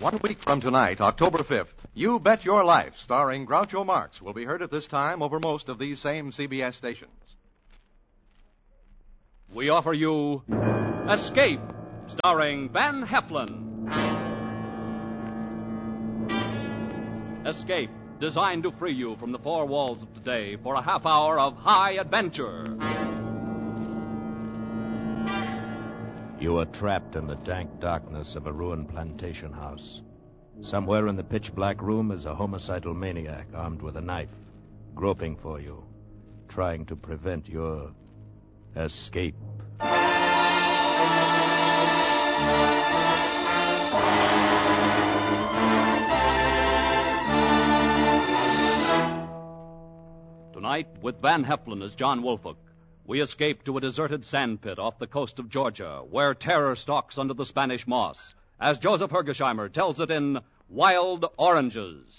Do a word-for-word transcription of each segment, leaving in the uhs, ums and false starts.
One week from tonight, October fifth, You Bet Your Life, starring Groucho Marx, will be heard at this time over most of these same C B S stations. We offer you Escape, starring Van Heflin. Escape, designed to free you from the four walls of today for a half hour of high adventure. You are trapped in the dank darkness of a ruined plantation house. Somewhere in the pitch-black room is a homicidal maniac armed with a knife, groping for you, trying to prevent your escape. Tonight, with Van Heflin as John Woolfolk, we escape to a deserted sandpit off the coast of Georgia, where terror stalks under the Spanish moss, as Joseph Hergesheimer tells it in Wild Oranges.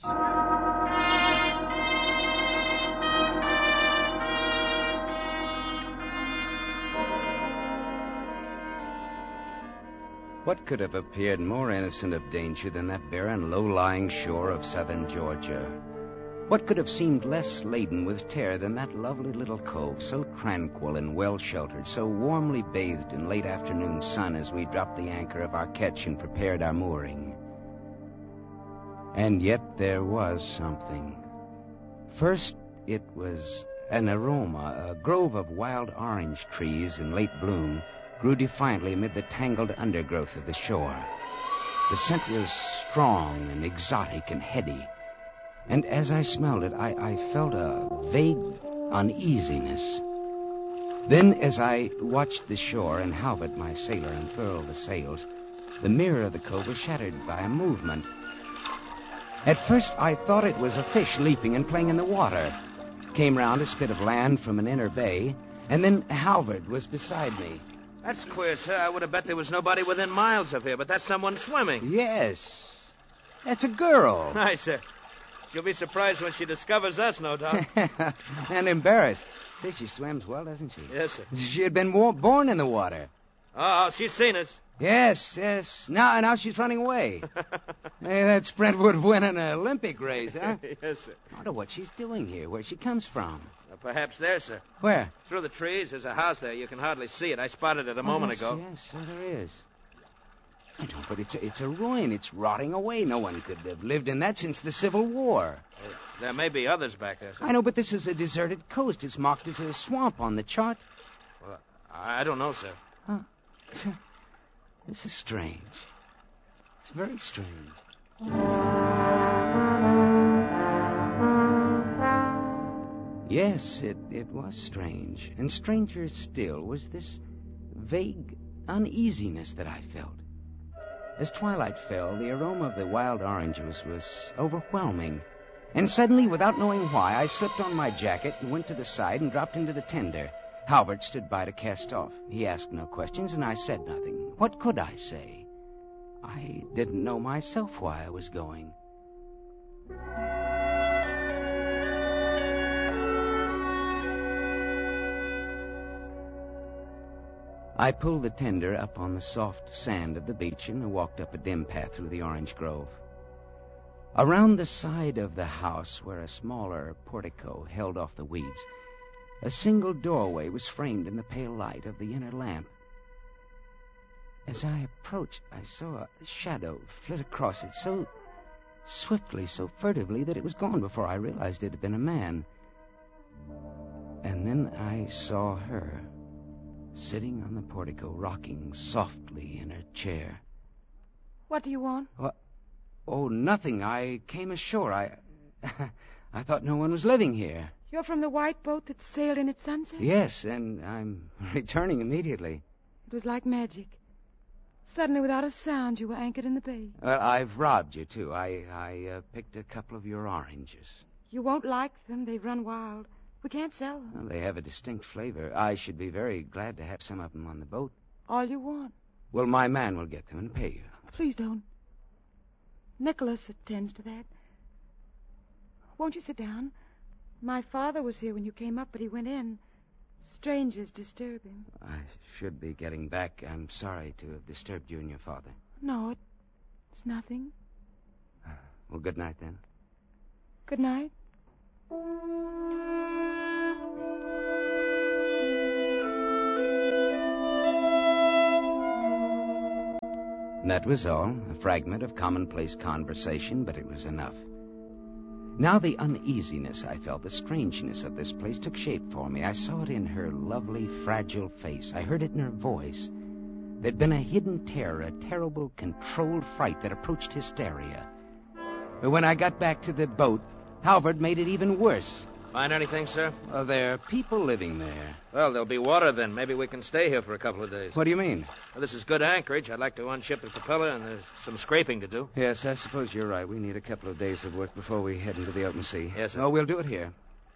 What could have appeared more innocent of danger than that barren, low-lying shore of southern Georgia? What could have seemed less laden with terror than that lovely little cove, so tranquil and well-sheltered, so warmly bathed in late afternoon sun as we dropped the anchor of our ketch and prepared our mooring? And yet there was something. First, it was an aroma. A grove of wild orange trees in late bloom grew defiantly amid the tangled undergrowth of the shore. The scent was strong and exotic and heady. And as I smelled it, I, I felt a vague uneasiness. Then, as I watched the shore and Halbert, my sailor, unfurl the sails, the mirror of the cove was shattered by a movement. At first, I thought it was a fish leaping and playing in the water. Came round a spit of land from an inner bay, and then Halbert was beside me. That's queer, sir. I would have bet there was nobody within miles of here, but that's someone swimming. Yes. That's a girl. Aye, sir. She'll be surprised when she discovers us, no doubt. And embarrassed. She swims well, doesn't she? Yes, sir. She had been war- born in the water. Oh, she's seen us. Yes, yes. Now, now she's running away. Hey, that's Brentwood winning an Olympic race, huh? Yes, sir. I wonder what she's doing here, where she comes from. Uh, perhaps there, sir. Where? Through the trees. There's a house there. You can hardly see it. I spotted it a moment yes, ago. Yes, so there is. I know, but it's a, it's a ruin. It's rotting away. No one could have lived in that since the Civil War. Uh, there may be others back there, sir. I know, but this is a deserted coast. It's marked as a swamp on the chart. Well, I don't know, sir. Huh. This is strange. It's very strange. Yes, it, it was strange. And stranger still was this vague uneasiness that I felt. As twilight fell, the aroma of the wild oranges was overwhelming. And suddenly, without knowing why, I slipped on my jacket and went to the side and dropped into the tender. Halbert stood by to cast off. He asked no questions, and I said nothing. What could I say? I didn't know myself why I was going. I pulled the tender up on the soft sand of the beach and walked up a dim path through the orange grove. Around the side of the house, where a smaller portico held off the weeds, a single doorway was framed in the pale light of the inner lamp. As I approached, I saw a shadow flit across it so swiftly, so furtively, that it was gone before I realized it had been a man. And then I saw her, sitting on the portico, rocking softly in her chair. What do you want? What? Oh, nothing. I came ashore. I... I thought no one was living here. You're from the white boat that sailed in at sunset? Yes, and I'm returning immediately. It was like magic. Suddenly, without a sound, you were anchored in the bay. Well, I've robbed you, too. I, I uh, picked a couple of your oranges. You won't like them. They've run wild. We can't sell them. Well, they have a distinct flavor. I should be very glad to have some of them on the boat. All you want. Well, my man will get them and pay you. Please don't. Nicholas attends to that. Won't you sit down? My father was here when you came up, but he went in. Strangers disturb him. I should be getting back. I'm sorry to have disturbed you and your father. No, it, it's nothing. Well, good night, then. Good night. That was all, a fragment of commonplace conversation, but it was enough. Now the uneasiness I felt, the strangeness of this place took shape for me. I saw it in her lovely, fragile face. I heard it in her voice. There'd been a hidden terror, a terrible, controlled fright that approached hysteria. But when I got back to the boat, Halvard made it even worse. Find anything, sir? Well, there are people living there. Well, there'll be water then. Maybe we can stay here for a couple of days. What do you mean? Well, this is good anchorage. I'd like to unship the propeller, and there's some scraping to do. Yes, I suppose you're right. We need a couple of days of work before we head into the open sea. Yes, sir. Oh, we'll do it here.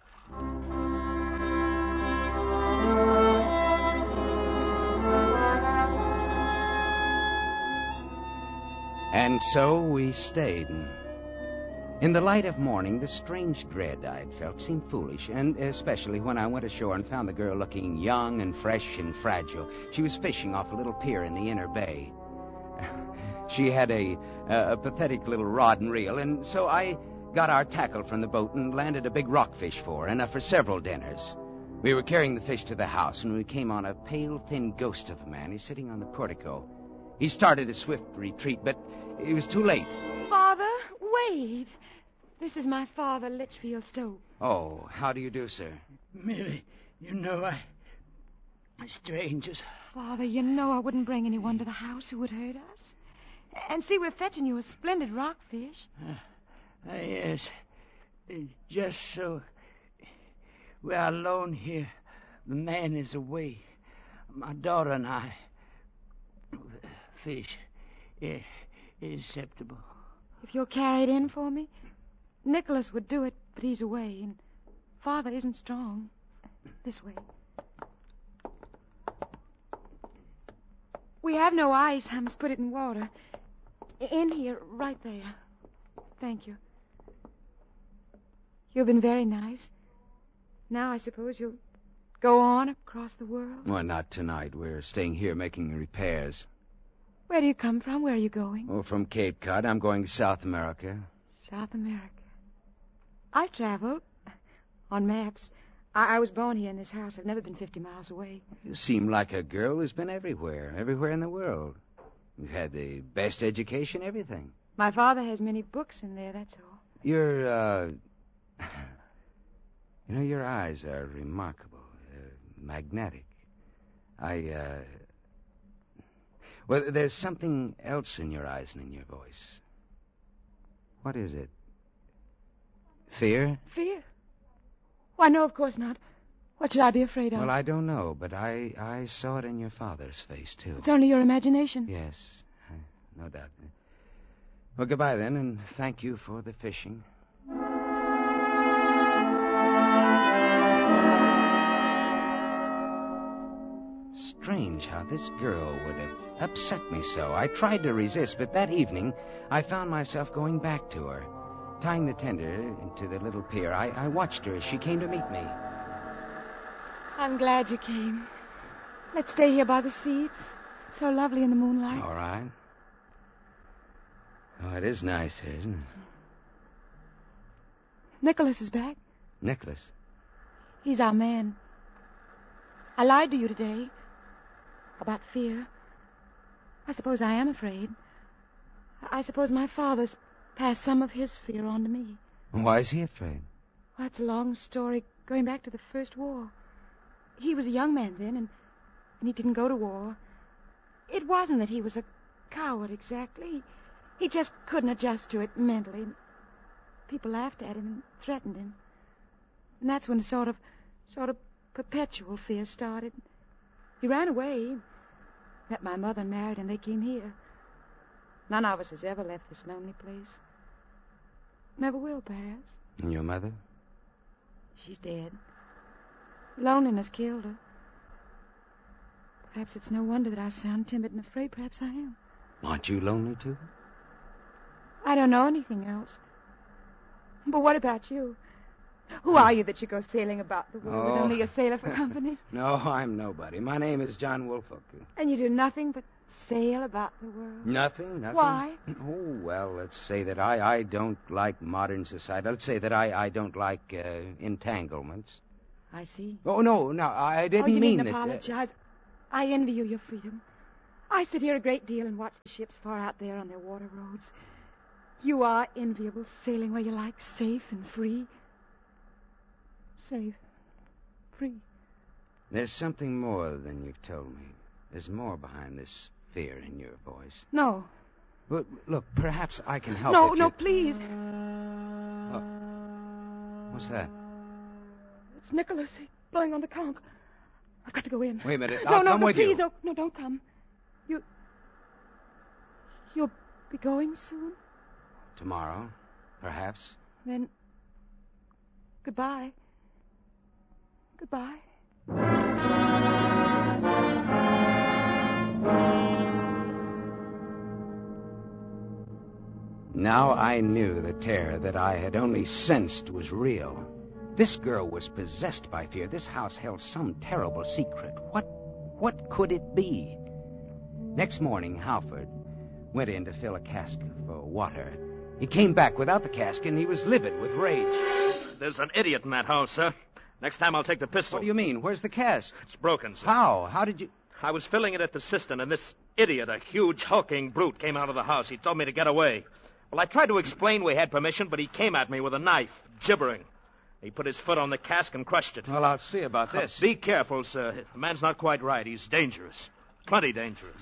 And so we stayed. In the light of morning, the strange dread I'd felt seemed foolish, and especially when I went ashore and found the girl looking young and fresh and fragile. She was fishing off a little pier in the inner bay. She had a, a pathetic little rod and reel, and so I got our tackle from the boat and landed a big rockfish for her, enough for several dinners. We were carrying the fish to the house, and we came on a pale, thin ghost of a man. He's sitting on the portico. He started a swift retreat, but it was too late. Father, wait. This is my father, Litchfield Stowe. Oh, how do you do, sir? Millie, you know I... Strangers. Father, you know I wouldn't bring anyone to the house who would hurt us. And see, we're fetching you a splendid rockfish. Uh, uh, yes. Uh, just so... We are alone here. The man is away. My daughter and I... Fish. Yeah, is acceptable. If you'll carry it in for me... Nicholas would do it, but he's away, and Father isn't strong. This way. We have no ice. I must put it in water. In here, right there. Thank you. You've been very nice. Now I suppose you'll go on across the world? Well, not tonight. We're staying here making repairs. Where do you come from? Where are you going? Oh, from Cape Cod. I'm going to South America. South America. I've traveled on maps. I, I was born here in this house. I've never been fifty miles away. You seem like a girl who's been everywhere, everywhere in the world. You've had the best education, everything. My father has many books in there, that's all. You're, uh... You know, your eyes are remarkable. They're magnetic. I, uh... Well, there's something else in your eyes and in your voice. What is it? Fear? Fear? Why, no, of course not. What should I be afraid of? Well, I don't know, but I, I saw it in your father's face, too. It's only your imagination. Yes, no doubt. Well, goodbye, then, and thank you for the fishing. Strange how this girl would have upset me so. I tried to resist, but that evening I found myself going back to her. Tying the tender into the little pier, I, I watched her as she came to meet me. I'm glad you came. Let's stay here by the sea. It's so lovely in the moonlight. All right. Oh, it is nice here, isn't it? Nicholas is back. Nicholas? He's our man. I lied to you today about fear. I suppose I am afraid. I suppose my father's passed some of his fear on to me. Why is he afraid? Well, that's a long story, going back to the First War. He was a young man then, and, and he didn't go to war. It wasn't that he was a coward, exactly. He just couldn't adjust to it mentally. People laughed at him and threatened him. And that's when a sort of, sort of perpetual fear started. He ran away, met my mother and married, and they came here. None of us has ever left this lonely place. Never will, perhaps. And your mother? She's dead. Loneliness killed her. Perhaps it's no wonder that I sound timid and afraid. Perhaps I am. Aren't you lonely, too? I don't know anything else. But what about you? Who are you that you go sailing about the world with Oh. only a sailor for company? No, I'm nobody. My name is John Woolfolk. And you do nothing but sail about the world? Nothing, nothing. Why? Oh, well, let's say that I, I don't like modern society. Let's say that I, I don't like uh, entanglements. I see. Oh, no, no, I didn't oh, you mean needn't that. uh, apologize. I envy you your freedom. I sit here a great deal and watch the ships far out there on their water roads. You are enviable, sailing where you like, safe and free. Safe, free. There's something more than you've told me. There's more behind this fear in your voice. No. Well, look, perhaps I can help No, it. no, You- please. Oh. What's that? It's Nicholas blowing on the conch. I've got to go in. Wait a minute. No, I'll no, come no, with please, you. no, no, don't come. You, you'll be going soon? Tomorrow, perhaps. Then, goodbye. Goodbye. Now I knew the terror that I had only sensed was real. This girl was possessed by fear. This house held some terrible secret. What, what could it be? Next morning, Halford went in to fill a cask for water. He came back without the cask, and he was livid with rage. There's an idiot in that house, sir. Next time I'll take the pistol. What do you mean? Where's the cask? It's broken, sir. How? How did you... I was filling it at the cistern, and this idiot, a huge, hulking brute, came out of the house. He told me to get away. Well, I tried to explain we had permission, but he came at me with a knife, gibbering. He put his foot on the cask and crushed it. Well, I'll see about this. Uh, be careful, sir. The man's not quite right. He's dangerous. Plenty dangerous.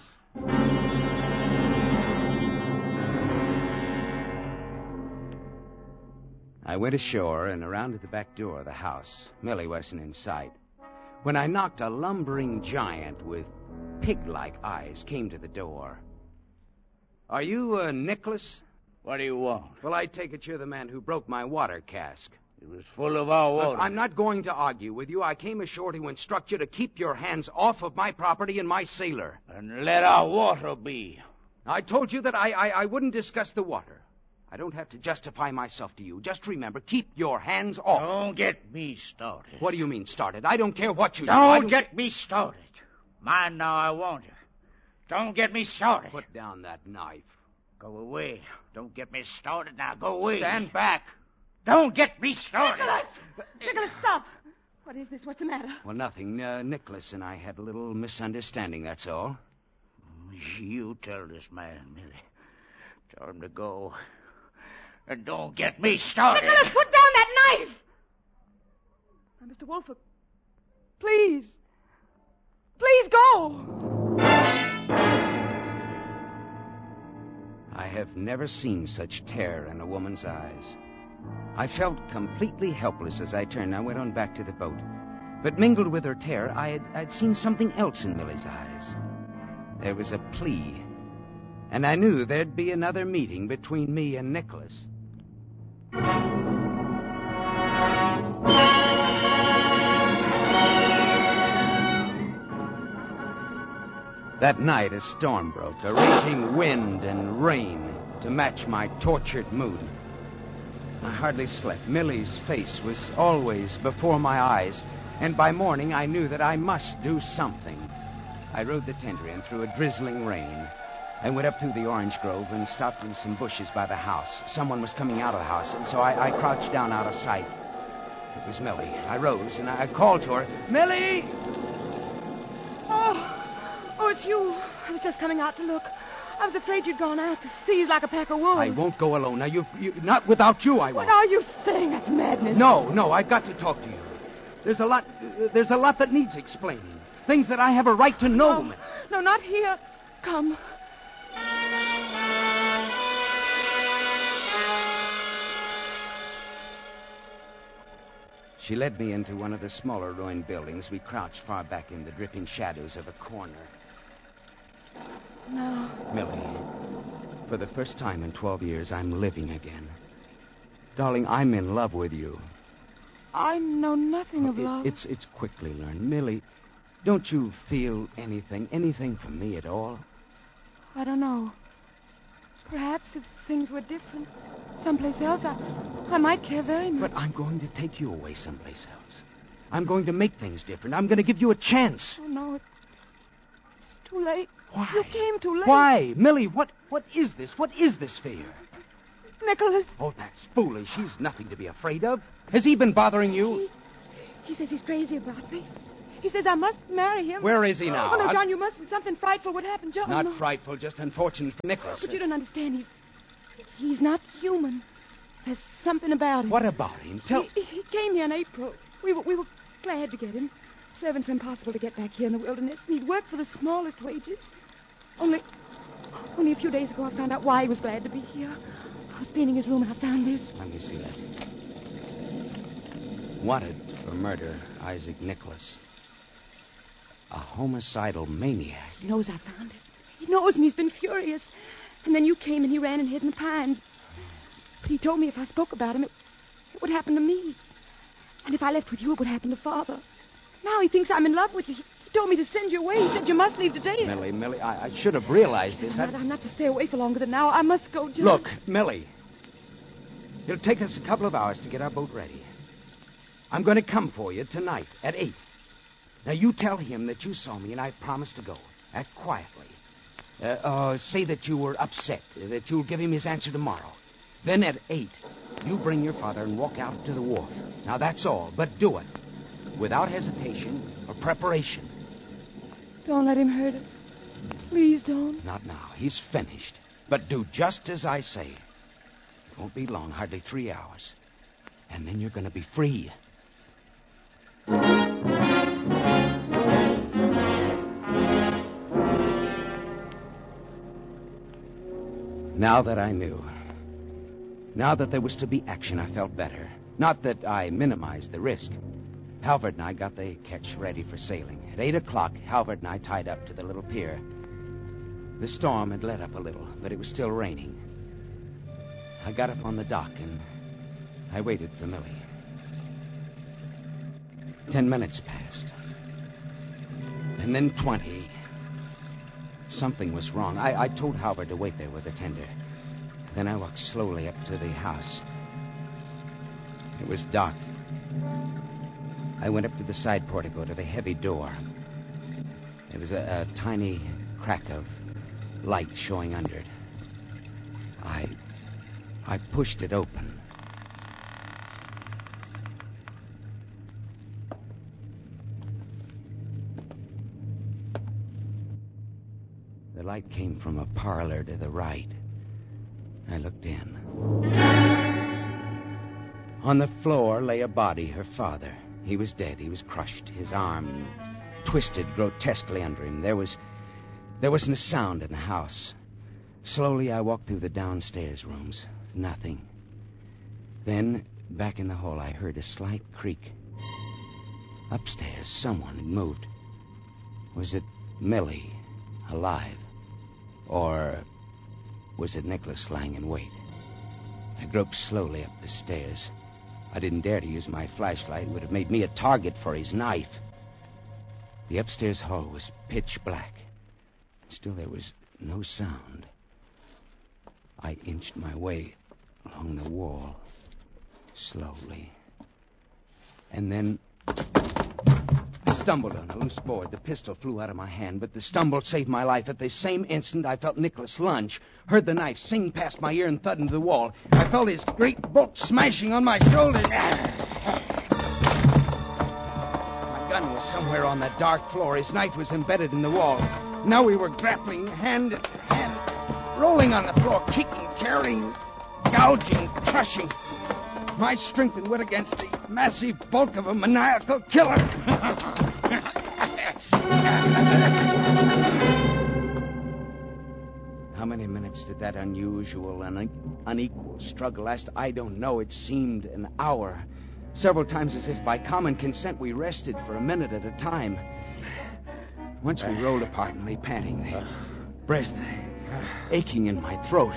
I went ashore and around to the back door of the house. Millie wasn't in sight. When I knocked, a lumbering giant with pig-like eyes came to the door. Are you, uh, Nicholas? What do you want? Well, I take it you're the man who broke my water cask. It was full of our water. Look, I'm not going to argue with you. I came ashore to instruct you to keep your hands off of my property and my sailor. And let our water be. I told you that I, I, I wouldn't discuss the water. I don't have to justify myself to you. Just remember, keep your hands off. Don't get me started. What do you mean, started? I don't care what you do. Don't, I don't get me started. Mind now, I want you. Don't get me started. Put down that knife. Go away. Don't get me started now. Go away. Stand back. Don't get me started. Nicholas! Nicholas, stop! What is this? What's the matter? Well, nothing. Uh, Nicholas and I had a little misunderstanding, that's all. You tell this man, Millie. Tell him to go. And don't get me started. Nicholas, put down that knife! Now, Mister Wolford, please. Please go! I have never seen such terror in a woman's eyes. I felt completely helpless as I turned. I went on back to the boat. But mingled with her terror, I had, I'd seen something else in Millie's eyes. There was a plea. And I knew there'd be another meeting between me and Nicholas. That night, a storm broke, a raging wind and rain to match my tortured mood. I hardly slept. Millie's face was always before my eyes, and by morning I knew that I must do something. I rode the tender in through a drizzling rain. I went up through the orange grove and stopped in some bushes by the house. Someone was coming out of the house, and so I, I crouched down out of sight. It was Millie. I rose, and I called to her, Millie! Oh, oh, it's you. I was just coming out to look. I was afraid you'd gone out. The sea's like a pack of wolves. I won't go alone. Now, you, you not without you, I won't. What are you saying? That's madness. No, no, I've got to talk to you. There's a lot, uh, there's a lot that needs explaining. Things that I have a right to know. No, no, not here. Come. She led me into one of the smaller ruined buildings. We crouched far back in the dripping shadows of a corner. No. Millie, for the first time in twelve years, I'm living again. Darling, I'm in love with you. I know nothing of It- love. It's it's quickly learned. Millie, don't you feel anything, anything for me at all? I don't know. Perhaps if things were different, someplace else, I, I might care very much. But I'm going to take you away someplace else. I'm going to make things different. I'm going to give you a chance. Oh, no, it, it's too late. Why? You came too late. Why? Millie, what, what is this? What is this fear? Nicholas. Oh, that's foolish. He's nothing to be afraid of. Has he been bothering you? He, he says he's crazy about me. He says I must marry him. Where is he now? Oh, no, I- John, you mustn't. Something frightful would happen, John. Not no. frightful, just unfortunate for Nicholas. But you don't understand. He's, he's not human. There's something about him. What about him? Tell... He, he came here in April. We were, we were glad to get him. Servants are impossible to get back here in the wilderness, and he'd work for the smallest wages. Only, only a few days ago, I found out why he was glad to be here. I was cleaning his room, and I found this. Let me see that. Wanted for murder, Isaac Nicholas. A homicidal maniac. He knows I found it. He knows, and he's been furious. And then you came, and he ran and hid in the pines. But he told me if I spoke about him, it, it would happen to me. And if I left with you, it would happen to Father. Now he thinks I'm in love with you. He, he told me to send you away. He said you must leave today. Millie, Millie, I, I should have realized this. I'm not, I'm not to stay away for longer than now. I must go, John. Look, Millie. It'll take us a couple of hours to get our boat ready. I'm going to come for you tonight at eight. Now, you tell him that you saw me and I promised to go. Act quietly. Uh, uh, say that you were upset, uh, that you'll give him his answer tomorrow. Then at eight, you bring your father and walk out to the wharf. Now, that's all, but do it. Without hesitation or preparation. Don't let him hurt us. Please don't. Not now. He's finished. But do just as I say. It won't be long, hardly three hours. And then you're going to be free. Now that I knew, now that there was to be action, I felt better. Not that I minimized the risk. Halvard and I got the ketch ready for sailing. At eight o'clock, Halvard and I tied up to the little pier. The storm had let up a little, but it was still raining. I got up on the dock and I waited for Millie. Ten minutes passed. And then twenty. Something was wrong. I, I told Halvard to wait there with the tender. Then I walked slowly up to the house. It was dark. I went up to the side portico to the heavy door. There was a, a tiny crack of light showing under it. I... I pushed it open. The light came from a parlor to the right. I looked in. On the floor lay a body, her father. He was dead. He was crushed. His arm twisted grotesquely under him. There was... There wasn't a sound in the house. Slowly, I walked through the downstairs rooms. Nothing. Then, back in the hall, I heard a slight creak. Upstairs, someone had moved. Was it Millie, alive? Or was it Nicholas lying in wait? I groped slowly up the stairs. I didn't dare to use my flashlight. It would have made me a target for his knife. The upstairs hall was pitch black. Still, there was no sound. I inched my way along the wall, slowly. And then I stumbled on a loose board. The pistol flew out of my hand, but the stumble saved my life. At the same instant, I felt Nicholas lunge, heard the knife sing past my ear and thud into the wall. I felt his great bulk smashing on my shoulder. My gun was somewhere on that dark floor. His knife was embedded in the wall. Now we were grappling hand to hand, rolling on the floor, kicking, tearing, gouging, crushing. My strength and wit against the massive bulk of a maniacal killer. How many minutes did that unusual and un- unequal struggle last? I don't know. It seemed an hour. Several times, as if by common consent, we rested for a minute at a time. Once we rolled apart and lay panting, the breath aching in my throat.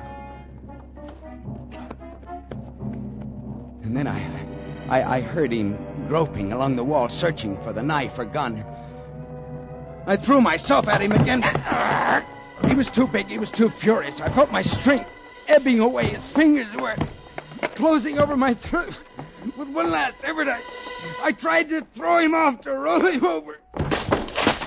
And then I, I, I heard him groping along the wall, searching for the knife or gun. I threw myself at him again. He was too big. He was too furious. I felt my strength ebbing away. His fingers were closing over my throat. With one last effort, I, I tried to throw him off, to roll him over.